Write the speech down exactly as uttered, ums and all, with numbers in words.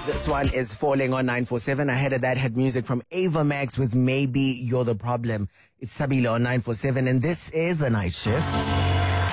This one is Falling on nine four seven. Ahead of that had music from Ava Max with Maybe You're the Problem. It's Sabilo on nine four seven, and this is The Night Shift.